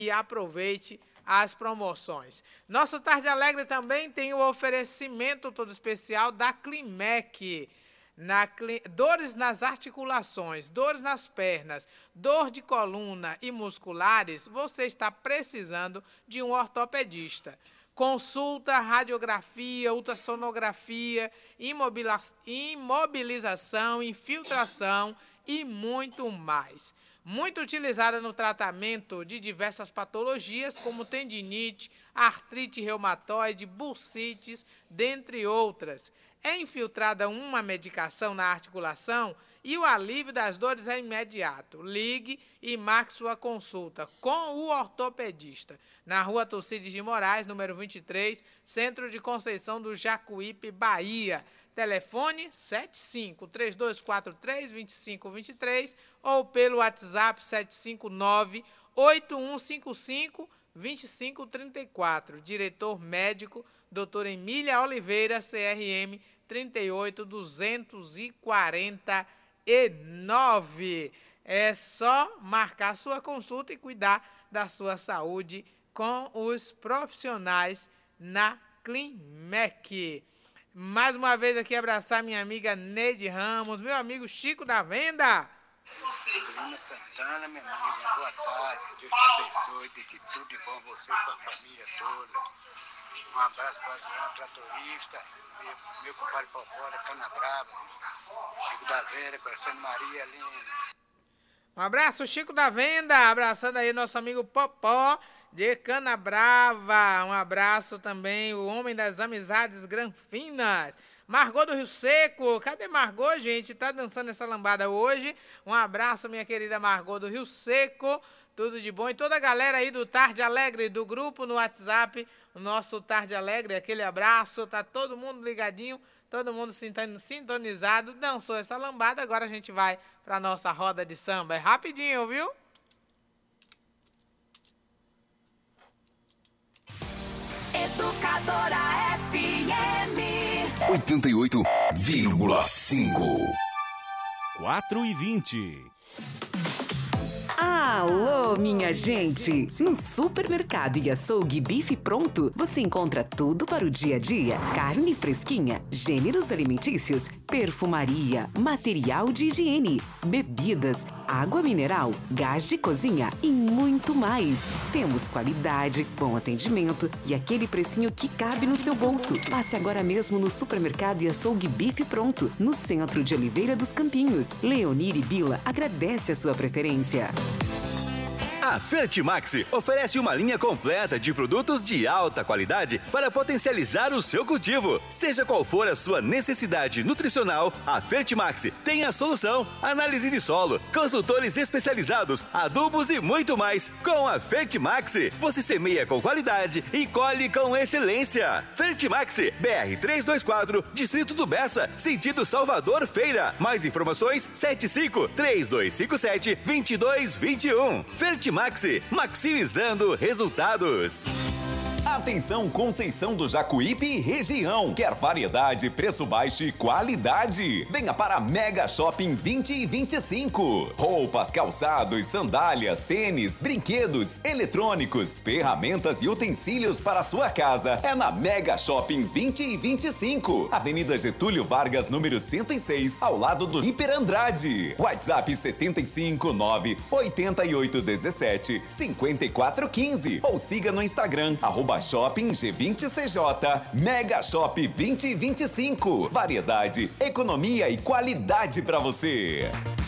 e aproveite as promoções. Nosso Tarde Alegre também tem o oferecimento todo especial da Climec. Dores nas articulações, dores nas pernas, dor de coluna e musculares, você está precisando de um ortopedista. Consulta, radiografia, ultrassonografia, imobilização, infiltração e muito mais. Muito utilizada no tratamento de diversas patologias, como tendinite, artrite reumatoide, bursites, dentre outras. É infiltrada uma medicação na articulação e o alívio das dores é imediato. Ligue e marque sua consulta com o ortopedista. Na Rua Tucídides de Moraes, número 23, Centro de Conceição do Jacuípe, Bahia. Telefone 75-3243-2523 ou pelo WhatsApp 759-8155-2534. Diretor médico, Dr. Emília Oliveira, CRM 38249. É só marcar sua consulta e cuidar da sua saúde com os profissionais na Climec. Mais uma vez aqui abraçar minha amiga Neide Ramos, meu amigo Chico da Venda. Bruna Santana, minha amiga, boa tarde, Deus te abençoe, de que tudo de bom você e a família toda. Um abraço para o João Tratorista, meu compadre Popó da Canabrava, Chico da Venda, Coração de Maria, linda. Um abraço, Chico da Venda, abraçando aí nosso amigo Popó de Canabrava. Um abraço também, o homem das amizades granfinas, Margot do Rio Seco. Cadê Margot, gente? Tá dançando essa lambada hoje. Um abraço, minha querida Margot do Rio Seco. Tudo de bom. E toda a galera aí do Tarde Alegre, do grupo no WhatsApp, o nosso Tarde Alegre, aquele abraço. Tá todo mundo ligadinho, todo mundo sintonizado. Dançou essa lambada, agora a gente vai pra nossa roda de samba. É rapidinho, viu? Educadora FM 88,5. 4h20. Alô, minha gente! No Supermercado e Açougue Bife Pronto, você encontra tudo para o dia a dia. Carne fresquinha, gêneros alimentícios, perfumaria, material de higiene, bebidas, água mineral, gás de cozinha e muito mais. Temos qualidade, bom atendimento e aquele precinho que cabe no seu bolso. Passe agora mesmo no Supermercado e Açougue Bife Pronto, no centro de Oliveira dos Campinhos. Leonir e Bila agradece a sua preferência. A Fertimax oferece uma linha completa de produtos de alta qualidade para potencializar o seu cultivo. Seja qual for a sua necessidade nutricional, a Fertimax tem a solução. Análise de solo, consultores especializados, adubos e muito mais. Com a Fertimax, você semeia com qualidade e colhe com excelência. Fertimax, BR 324, Distrito do Bessa, sentido Salvador Feira. Mais informações, 75-3257-2221. Fertimax, maximizando resultados. Atenção, Conceição do Jacuípe e região. Quer variedade, preço baixo e qualidade? Venha para Mega Shopping 20 e 25. Roupas, calçados, sandálias, tênis, brinquedos, eletrônicos, ferramentas e utensílios para a sua casa. É na Mega Shopping 20 e 25. Avenida Getúlio Vargas, número 106, ao lado do Hiper Andrade. WhatsApp 759-8817-5415 ou siga no Instagram, @Shopping G20CJ. Mega Shop 2025. Variedade, economia e qualidade para você.